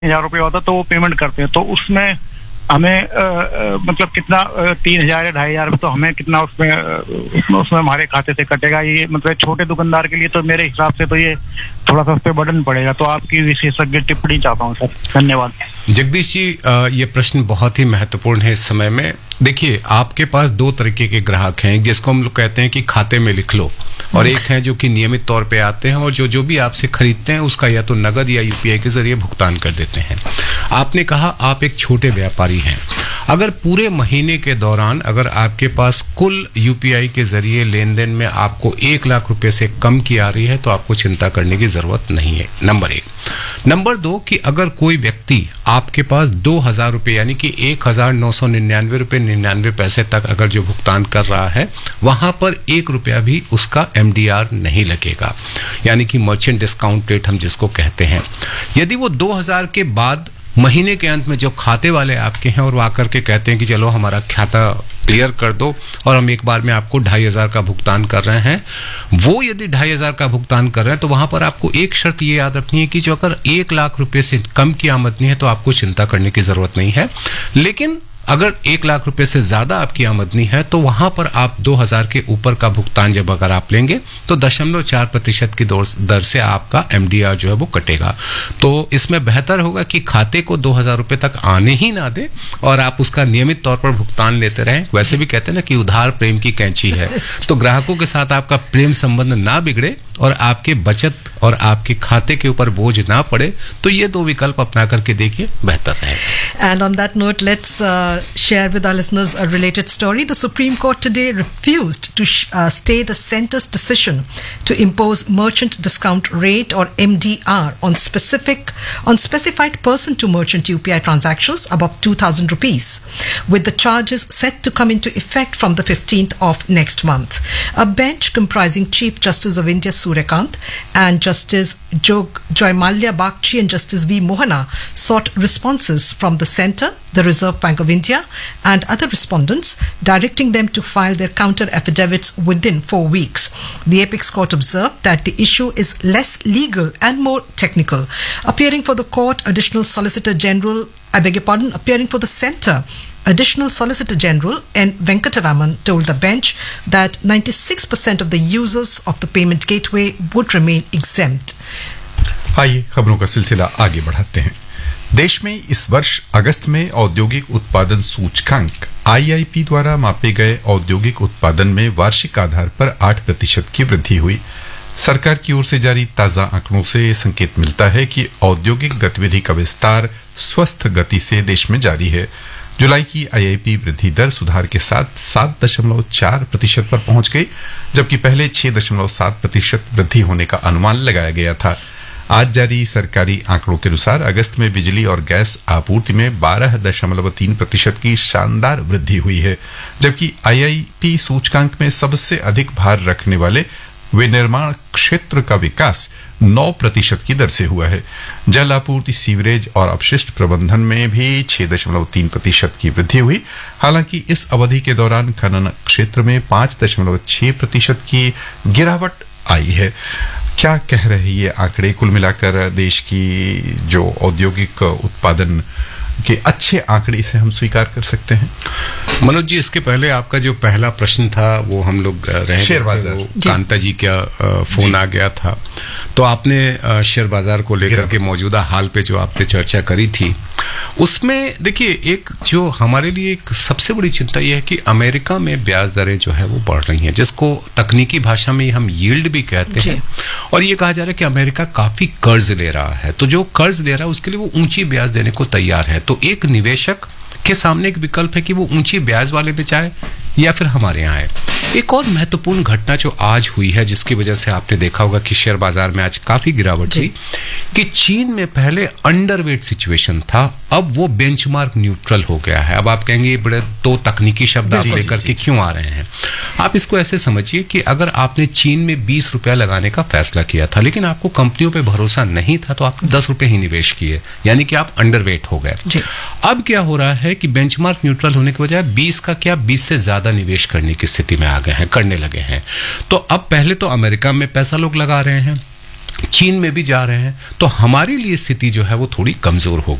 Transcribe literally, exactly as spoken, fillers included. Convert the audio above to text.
हजार रुपये होता तो वो पेमेंट करते हैं, तो उसमें हमें आ, आ, मतलब कितना तीन हजार या ढाई हजार तो हमें कितना उसमें उसमें उसमें हमारे खाते से कटेगा? ये मतलब छोटे दुकानदार के लिए तो मेरे हिसाब से तो ये थोड़ा सा उस पर बर्डन पड़ेगा। तो आपकी विशेषज्ञ टिप्पणी चाहता हूँ सर। धन्यवाद। जगदीश जी, ये प्रश्न बहुत ही महत्वपूर्ण है इस समय में। देखिए, आपके पास दो तरीके के ग्राहक हैं, जिसको हम लोग कहते हैं कि खाते में लिख लो, और एक है जो कि नियमित तौर पे आते हैं और जो जो भी आपसे खरीदते हैं उसका या तो नगद या यूपीआई के जरिए भुगतान कर देते हैं। आपने कहा आप एक छोटे व्यापारी हैं। अगर पूरे महीने के दौरान अगर आपके पास कुल यूपीआई के जरिए लेन देन में आपको एक लाख रुपए से कम की आ रही है तो आपको चिंता करने की जरूरत नहीं है, नंबर एक। नंबर दो कि अगर कोई व्यक्ति आपके पास दो हजार रुपये यानी कि एक हजार नौ सौ निन्यानवे रुपये निन्यानवे पैसे तक अगर जो भुगतान कर रहा है, वहां पर एक रुपया भी उसका एमडीआर नहीं लगेगा, यानी कि मर्चेंट डिस्काउंट रेट हम जिसको कहते हैं। यदि वो दो हजार के बाद महीने के अंत में जो खाते वाले आपके हैं और वो आकर के कहते हैं कि चलो हमारा खाता क्लियर कर दो और हम एक बार में आपको ढाई हजार का भुगतान कर रहे हैं, वो यदि ढाई हजार का भुगतान कर रहे हैं तो वहां पर आपको एक शर्त ये याद रखनी है कि जो अगर एक लाख रुपए से कम की आमदनी है तो आपको चिंता करने की जरूरत नहीं है। लेकिन अगर एक लाख रुपए से ज्यादा आपकी आमदनी है तो वहां पर आप दो हजार के ऊपर का भुगतान जब अगर आप लेंगे तो दशमलव चार प्रतिशत की दर से आपका एमडीआर जो है वो कटेगा। तो इसमें बेहतर होगा कि खाते को दो हजार रुपए तक आने ही ना दे और आप उसका नियमित तौर पर भुगतान लेते रहें। वैसे भी कहते हैं ना कि उधार प्रेम की कैंची है, तो ग्राहकों के साथ आपका प्रेम संबंध ना बिगड़े और आपके बचत और आपके खाते के ऊपर बोझ ना पड़े, तो ये दो विकल्प अपना करके देखिए, बेहतर रहेगा। And on that note, let's uh, share with our listeners a related story. The Supreme Court today refused to sh- uh, stay the centre's decision to impose merchant discount rate or M D R on specific on specified person-to-merchant U P I transactions above two thousand rupees, with the charges set to come into effect from the fifteenth of next month. A bench comprising Chief Justice of India Suryakant and Justice Jog- Joymalya Bagchi and Justice V. Mohana sought responses from the Centre, the Reserve Bank of India and other respondents, directing them to file their counter affidavits within four weeks. The Apex Court observed that the issue is less legal and more technical. Appearing for the court, Additional Solicitor General, I beg your pardon, appearing for the Centre, Additional Solicitor General N. Venkataraman told the bench that ninety-six percent of the users of the payment gateway would remain exempt. आइए खबरों का सिलसिला आगे बढ़ाते हैं। देश में इस वर्ष अगस्त में औद्योगिक उत्पादन सूचकांक आई आई पी द्वारा मापे गए औद्योगिक उत्पादन में वार्षिक आधार पर आठ प्रतिशत की वृद्धि हुई। सरकार की ओर से जारी ताजा आंकड़ों से संकेत मिलता है कि औद्योगिक गतिविधि का विस्तार स्वस्थ गति से देश में जारी है। जुलाई की आई आई पी वृद्धि दर सुधार के साथ सात दशमलव चार प्रतिशत पर पहुंच गई, जबकि पहले छह दशमलव सात प्रतिशत वृद्धि होने का अनुमान लगाया गया था। आज जारी सरकारी आंकड़ों के अनुसार अगस्त में बिजली और गैस आपूर्ति में बारह दशमलव तीन प्रतिशत की शानदार वृद्धि हुई है, जबकि आई आई पी सूचकांक में सबसे अधिक भार रखने वाले विनिर्माण क्षेत्र का विकास नौ प्रतिशत की दर से हुआ है। जल आपूर्ति, सीवरेज और अपशिष्ट प्रबंधन में भी छह दशमलव तीन प्रतिशत की वृद्धि हुई। हालांकि इस अवधि के दौरान खनन क्षेत्र में पांच दशमलव छह प्रतिशत की गिरावट आई है। क्या कह रहे ये आंकड़े? कुल मिलाकर देश की जो औद्योगिक उत्पादन के अच्छे आंकड़े इसे हम स्वीकार कर सकते हैं। मनोज जी, इसके पहले आपका जो पहला प्रश्न था वो हम लोग रहे शेयर बाजार, कांता जी का फोन आ गया था, तो आपने शेयर बाजार को लेकर के मौजूदा हाल पे जो आपने चर्चा करी थी, उसमें देखिए एक जो हमारे लिए एक सबसे बड़ी चिंता यह है कि अमेरिका में ब्याज दरें जो है वो बढ़ रही हैं, जिसको तकनीकी भाषा में हम यील्ड भी कहते हैं, और ये कहा जा रहा है कि अमेरिका काफी कर्ज ले रहा है, तो जो कर्ज ले रहा है उसके लिए वो ऊंची ब्याज देने को तैयार है। तो एक निवेशक के सामने एक विकल्प है कि वो ऊंची ब्याज वाले पे जाए या फिर हमारे यहाँ आए। एक और महत्वपूर्ण घटना जो आज हुई है, जिसकी वजह से आपने देखा होगा कि शेयर बाजार में आज काफी गिरावट हुई, कि चीन में पहले अंडरवेट सिचुएशन था, अब वो बेंचमार्क न्यूट्रल हो गया है। अब आप कहेंगे ये बड़े दो तकनीकी शब्द आप लेकर के क्यों आ रहे हैं? आप इसको ऐसे समझिए कि अगर आपने चीन में बीस रुपया लगाने का फैसला किया था, लेकिन आपको कंपनियों पे भरोसा नहीं था, तो आपने दस रुपए ही निवेश किए, यानी कि आप अंडरवेट हो गए। अब क्या हो रहा है कि बेंचमार्क न्यूट्रल होने के बजाय बीस का क्या बीस से ज्यादा निवेश करने की स्थिति में आ गए हैं, करने लगे हैं। तो अब पहले तो अमेरिका में पैसा लोग लगा रहे हैं, चीन में भी जा रहे हैं, तो हमारे लिए स्थिति जो है वो थोड़ी कमजोर हो